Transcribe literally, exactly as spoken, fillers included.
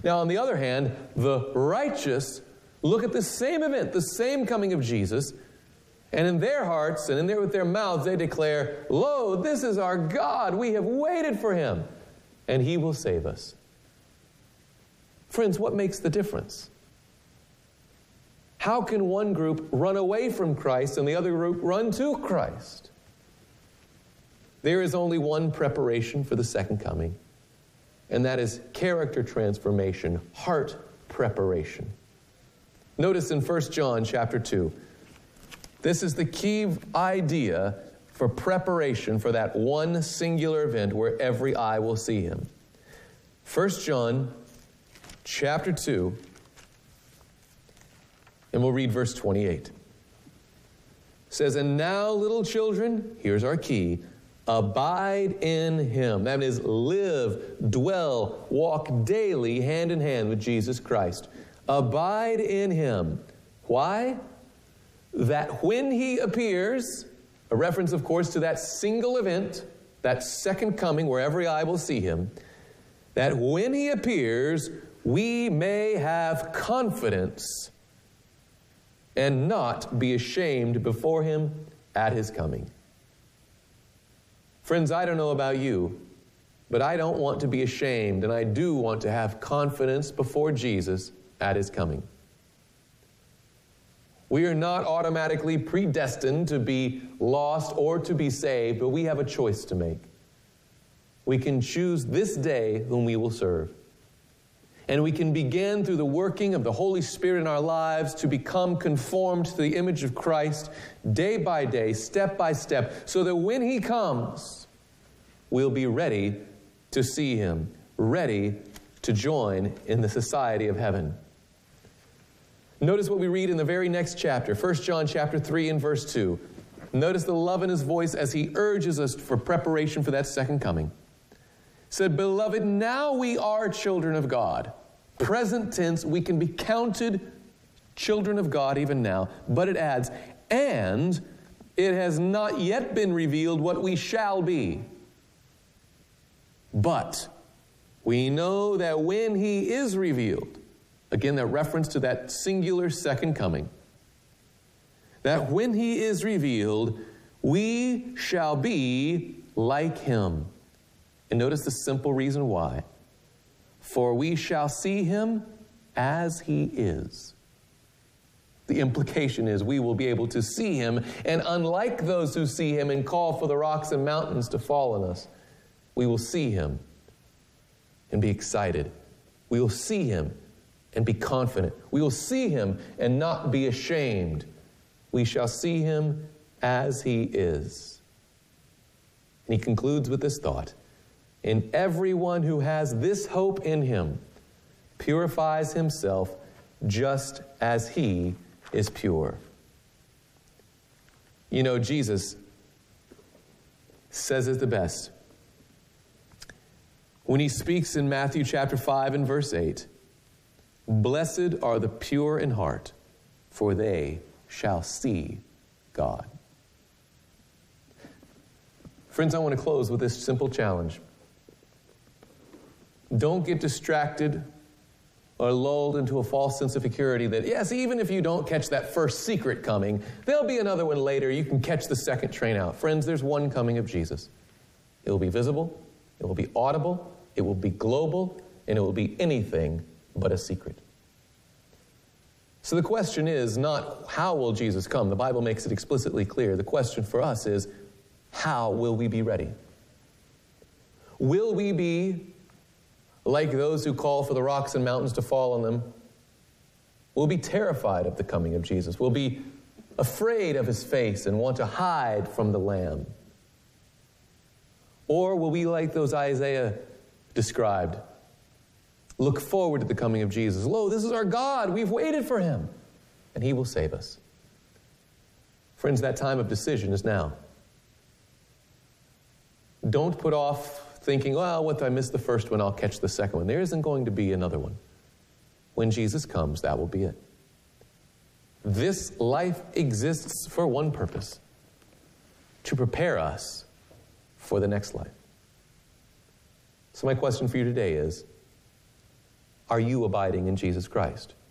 Now, on the other hand, the righteous look at the same event, the same coming of Jesus, and in their hearts and in their, with their mouths they declare, "Lo, this is our God. We have waited for him, and he will save us." Friends, what makes the difference? How can one group run away from Christ and the other group run to Christ? There is only one preparation for the second coming, and that is character transformation, heart preparation. Notice in First John chapter two, this is the key idea for preparation for that one singular event where every eye will see him. First John chapter two, and we'll read verse twenty-eight. It says, "And now, little children," here's our key, "abide in him." That is, live, dwell, walk daily hand in hand with Jesus Christ. Abide in him. Why? That when he appears, a reference, of course, to that single event, that second coming where every eye will see him, that when he appears, we may have confidence and not be ashamed before him at his coming. Friends, I don't know about you, but I don't want to be ashamed, and I do want to have confidence before Jesus at his coming. We are not automatically predestined to be lost or to be saved, but we have a choice to make. We can choose this day whom we will serve. And we can begin through the working of the Holy Spirit in our lives to become conformed to the image of Christ day by day, step by step, so that when he comes, we'll be ready to see him, ready to join in the society of heaven. Notice what we read in the very next chapter, First John chapter three and verse two. Notice the love in his voice as he urges us for preparation for that second coming. He said, "Beloved, now we are children of God." Present tense, we can be counted children of God even now. But it adds, "and it has not yet been revealed what we shall be. But we know that when he is revealed," again, that reference to that singular second coming, "that when he is revealed, we shall be like him." And notice the simple reason why. "For we shall see him as he is." The implication is we will be able to see him, and unlike those who see him and call for the rocks and mountains to fall on us, we will see him and be excited. We will see him and be confident. We will see him and not be ashamed. We shall see him as he is. And he concludes with this thought, "And everyone who has this hope in him purifies himself just as he is pure." You know, Jesus says it the best when he speaks in Matthew chapter five and verse eight, "Blessed are the pure in heart, for they shall see God." Friends, I want to close with this simple challenge. Don't get distracted or lulled into a false sense of security that, yes, even if you don't catch that first secret coming, there'll be another one later. You can catch the second train out. Friends, there's one coming of Jesus. It will be visible, it will be audible, it will be global, and it will be anything but a secret. So the question is not how will Jesus come? The Bible makes it explicitly clear. The question for us is, how will we be ready? Will we be like those who call for the rocks and mountains to fall on them? We'll be terrified of the coming of Jesus. We'll be afraid of his face and want to hide from the Lamb. Or will we, like those Isaiah described, look forward to the coming of Jesus? Lo, this is our God. We've waited for him, and he will save us. Friends, that time of decision is now. Don't put off thinking, well, what if I miss the first one, I'll catch the second one. There isn't going to be another one. When Jesus comes, that will be it. This life exists for one purpose, to prepare us for the next life. So my question for you today is, Are you abiding in Jesus Christ?